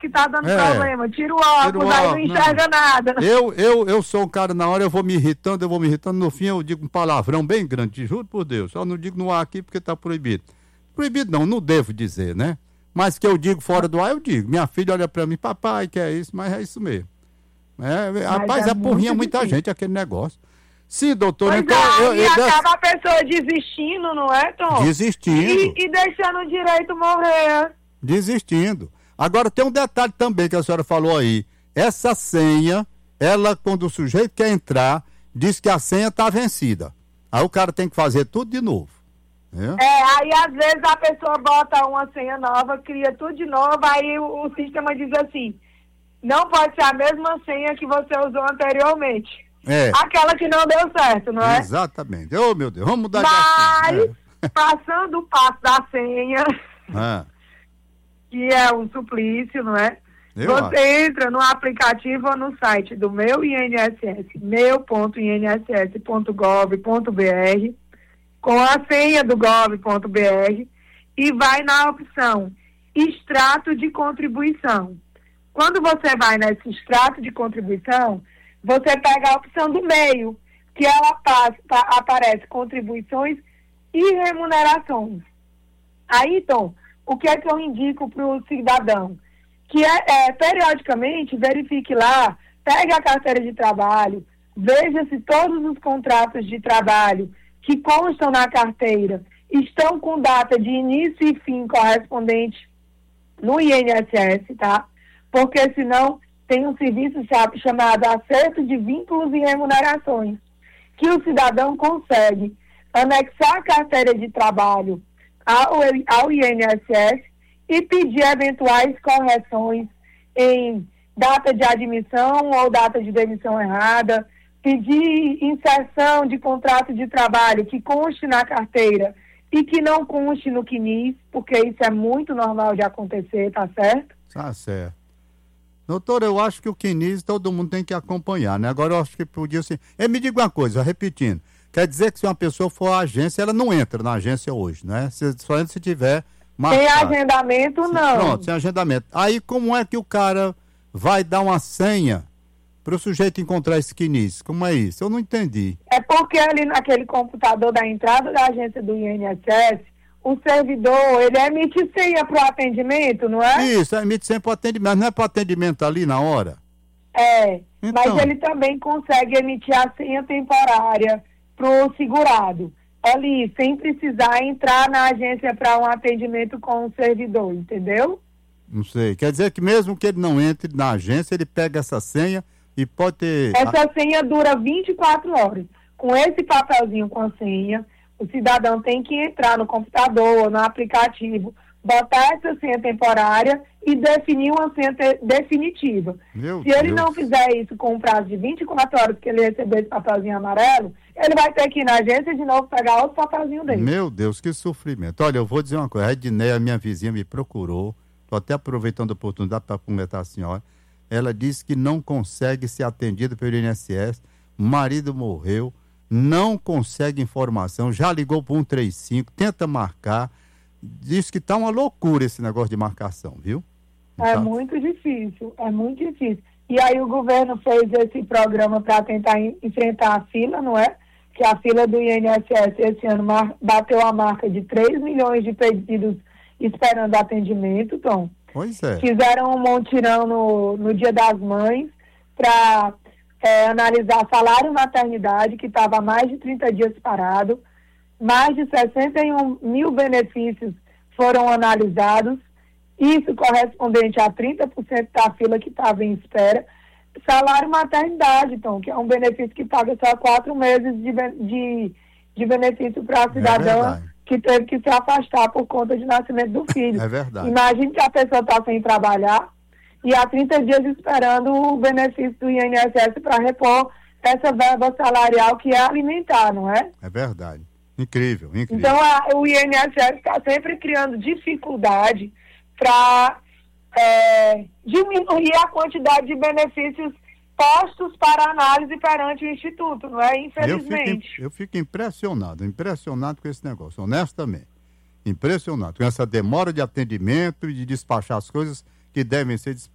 que tá dando problema. Tira o óculos, aí não enxerga nada. Eu sou um cara, na hora eu vou me irritando, no fim eu digo um palavrão bem grande, juro por Deus. Só não digo no ar aqui porque tá proibido. Proibido não devo dizer, né? Mas que eu digo fora do ar, eu digo. Minha filha olha pra mim, papai, que é isso, mas é isso mesmo. Rapaz, apurrinha muita gente aquele negócio. Sim, doutor, pois então... E acaba a pessoa desistindo, não é, Tom? Desistindo. E deixando o direito morrer. Desistindo. Agora, tem um detalhe também que a senhora falou aí. Essa senha, quando o sujeito quer entrar, diz que a senha está vencida. Aí o cara tem que fazer tudo de novo. Aí às vezes a pessoa bota uma senha nova, cria tudo de novo, aí o sistema diz assim, não pode ser a mesma senha que você usou anteriormente. Aquela que não deu certo, não é? Exatamente. Oh, meu Deus, vamos mudar de senha. Mas, passando o passo da senha, que é um suplício, não é? Você entra no aplicativo ou no site do Meu INSS, meu.inss.gov.br, com a senha do gov.br e vai na opção extrato de contribuição. Quando você vai nesse extrato de contribuição, você pega a opção do meio, que ela aparece contribuições e remunerações. Aí, Tom, o que é que eu indico para o cidadão? Que periodicamente verifique lá, pegue a carteira de trabalho, veja se todos os contratos de trabalho que constam na carteira estão com data de início e fim correspondente no INSS, tá? Porque senão tem um serviço chamado acerto de vínculos e remunerações, que o cidadão consegue anexar a carteira de trabalho ao INSS e pedir eventuais correções em data de admissão ou data de demissão errada, pedir inserção de contrato de trabalho que conste na carteira e que não conste no CNIS, porque isso é muito normal de acontecer, tá certo? Tá certo. Doutor, eu acho que o CNIS todo mundo tem que acompanhar, né? Agora eu acho que podia ser... me diga uma coisa, repetindo, quer dizer que se uma pessoa for à agência, ela não entra na agência hoje, né? Só se tiver marcado. Sem agendamento, não. Pronto, sem agendamento. Aí como é que o cara vai dar uma senha para o sujeito encontrar esse CNIS? Como é isso? Eu não entendi. É porque ali naquele computador da entrada da agência do INSS, o servidor, ele emite senha para o atendimento, não é? Isso, emite senha para o atendimento, mas não é para o atendimento ali na hora? Então. Mas ele também consegue emitir a senha temporária para o segurado, ali, sem precisar entrar na agência para um atendimento com o servidor, entendeu? Não sei, quer dizer que mesmo que ele não entre na agência, ele pega essa senha e pode ter... Essa senha dura 24 horas. Com esse papelzinho com a senha, o cidadão tem que entrar no computador, no aplicativo, botar essa senha temporária e definir uma senha definitiva. Se ele não fizer isso com um prazo de 24 horas que ele receber esse papelzinho amarelo, ele vai ter que ir na agência de novo pegar outro papelzinho dele. Meu Deus, que sofrimento. Olha, eu vou dizer uma coisa, a Edneia, minha vizinha, me procurou, estou até aproveitando a oportunidade para comentar a senhora, ela disse que não consegue ser atendida pelo INSS, o marido morreu, não consegue informação, já ligou para 135, tenta marcar, diz que está uma loucura esse negócio de marcação, viu? É muito difícil. E aí o governo fez esse programa para tentar enfrentar a fila, não é? Que a fila do INSS esse ano bateu a marca de 3 milhões de pedidos esperando atendimento, Tom. Pois é. Fizeram um montirão no Dia das Mães para analisar salário e maternidade, que estava há mais de 30 dias parado. Mais de 61 mil benefícios foram analisados, isso correspondente a 30% da fila que estava em espera. Salário e maternidade, então, que é um benefício que paga só 4 meses de benefício para a cidadã que teve que se afastar por conta de nascimento do filho. É verdade. Imagine que a pessoa está sem trabalhar e há 30 dias esperando o benefício do INSS para repor essa verba salarial que é alimentar, não é? É verdade. Incrível. Então, o INSS está sempre criando dificuldade para diminuir a quantidade de benefícios postos para análise perante o Instituto, não é? Infelizmente. Eu fico impressionado com esse negócio, honestamente. Impressionado com essa demora de atendimento e de despachar as coisas que devem ser despachadas.